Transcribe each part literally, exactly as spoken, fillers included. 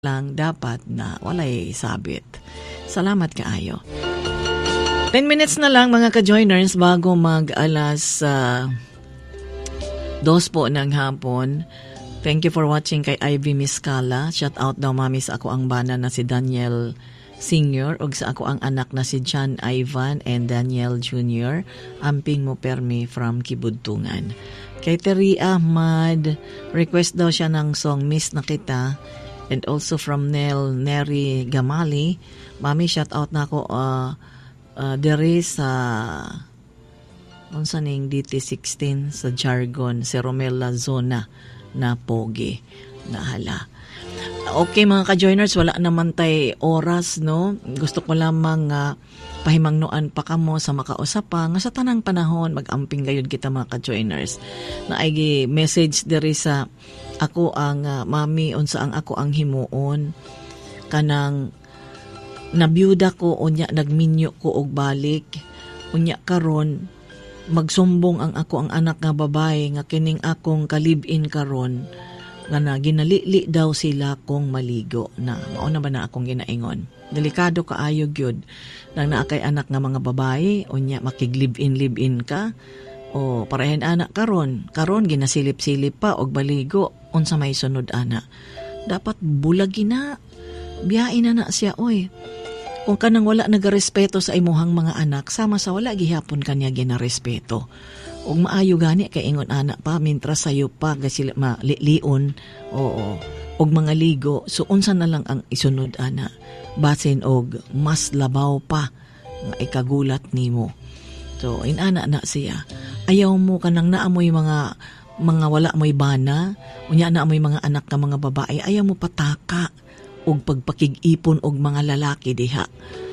lang dapat na walay sabit. Salamat kaayo. ten minutes na lang mga ka-joiners bago mag-alas uh, dos po ng hapon. Thank you for watching kay Ivy Miscala. Shout out daw mami sa ako ang bana na si Daniel Senior ug sa ako ang anak na si John Ivan and Daniel Junior Amping mo permi from Kibudtungan. Kay Terry Ahmad, request daw siya ng song Miss na Kita. And also from Nel Neri Gamali, mami shout out na ako uh, uh, dere sa unsa ning D T sixteen sa Jargon, si Romela Zona na pogi na hala. Okay mga ka-joiners, wala naman tay oras, no? Gusto ko lamang uh, pahimangnuan pa kamo sa makausa nga sa tanang panahon mag-amping gayud kita mga ka-joiners. Na ay message diri sa ako ang uh, mami unsa ang ako ang himuon kanang nabiyuda ko unya nagminyo ko og balik unya karon magsumbong ang ako ang anak nga babae nga kining akong kalib-in karon nga na ginalili daw sila kong maligo na mao na ba na akong ginaingon. Delikado kaayo gyud nang naa kay anak nga mga babae unya makiglib-in live-in ka o parahen anak karon karon ginasilip-silip pa og baligo unsa may sunod ana. Dapat bulagi na biyain na na siya oy. Kung kanang wala nagarespeto sa imuhang mga anak sama sa wala gihapon kanya ginarespeto. Og maayo gani kay ingon anak pa mintras sayo pa gasili malilion oo og mga ligo so unsa na lang ang isunod ana basin og mas labaw pa nga ikagulat nimo. So inana na siya ayaw mo kanang naamoy mga mga wala mo'y bana unya naamoy mga anak ka mga babae ayaw mo pataka og pagpakig-ipon og mga lalaki diha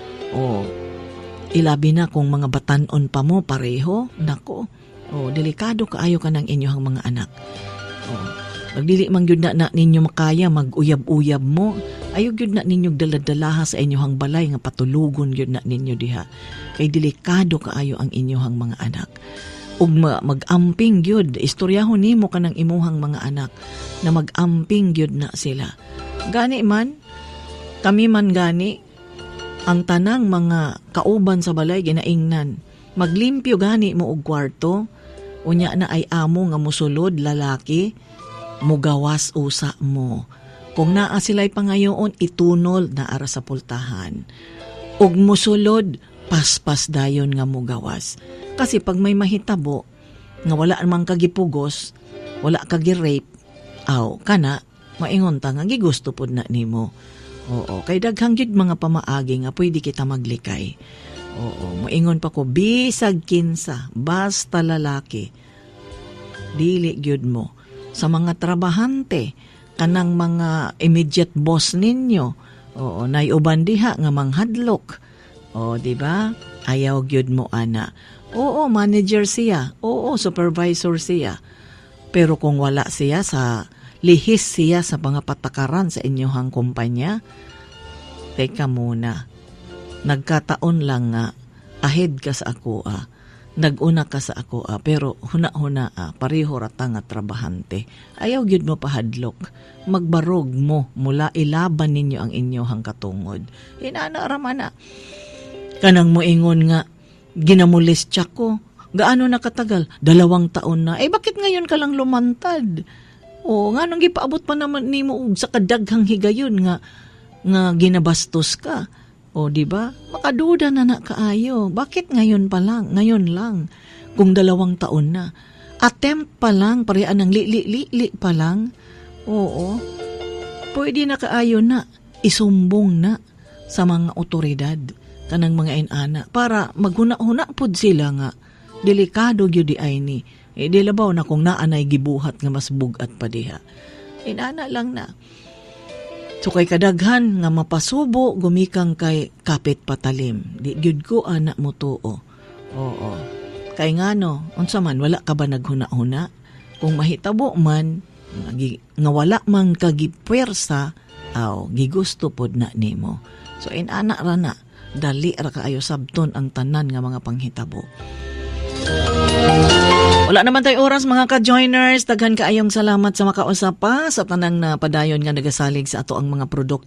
o ilabi na kung mga batanon pa mo pareho nako. Oh, delikado kaayo ka ng inyong mga anak. Oh, magdili man gyud na, na ninyo makaya mag-uyab-uyab mo. Ayo gyud na ninyo daladalaha sa inyong balay nga patulugon gyud na ninyo diha. Kay delikado kaayo ang inyong mga anak. Ug mag-amping gyud istoryahon nimo kanang imuhang mga anak na mag-amping gyud na sila. Gani man kami man gani ang tanang mga kauban sa balay ginaingnan. Maglimpyo gani mo og kwarto. Unya na ay amo nga musulod lalaki, mugawas usa mo. Kung naa sila'y pangayoon, itunol na ara sa pultahan. Ug musulod, paspas dayon nga mugawas. Kasi pag may mahitabo, nga wala namang kagipugos, wala kagirape, aw, kana, maingon ta nga gigusto pod na nimo. Oo, kay daghang gyud mga pamaagi nga pwede kita maglikay. Oo, moingon pa ko, bisag kinsa, basta lalaki, dili gyud mo. Sa mga trabahante, kanang mga immediate boss ninyo, oo, naiuban diha nga manghadlok. O, di ba? Ayaw gyud mo ana. Oo, manager siya. Oo, supervisor siya. Pero kung wala siya sa, lihis siya sa mga patakaran sa inyohang kumpanya, teka muna. Nagkataon lang nga, ahead ka sa ako ah. Naguna ka sa ako ah. Pero huna-huna ah, pareho rata nga trabahante. Ayaw gyud mo pahadlok. Magbarog mo mula ilaban ninyo ang inyohang katungod. Inana ramana. Kanang moingon nga, ginamulis tiyak ko. Gaano na katagal? Dalawang taon na. Eh bakit ngayon ka lang lumantad? O nga nang gipaabot pa naman nimo og sa kadaghang higayon nga nga ginabastos ka. O, di ba? Makaduda na na kaayo. Bakit ngayon pa lang? Ngayon lang. Kung dalawang taon na. Attempt pa lang. Parean ng li-li-li pa lang. Oo. Pwede na kaayo na. Isumbong na sa mga otoridad. Kanang mga inana. Para maghuna-huna pod sila nga. Delikado gyud di ay ni. Eh, di labaw na kung naanay gibuhat nga mas bugat pa diha. Inana lang na. So kay kadaghan nga mapasubo gumikang kay kapit patalim. Di gyud ko anak mo tuo. Oo. Kay ngano, unsa man wala ka ba naghuna-huna? Kung mahitabo man nga wala man kagipwersa, aw gigusto pod na nimo. So inana ra na, dali ra kaayo sabton ang tanan nga mga panghitabo. Wala naman tayo oras mga ka-joiners. Daghan kaayong salamat sa makausap pa sa tanang na padayon nga nagasalig sa ato ang mga produkto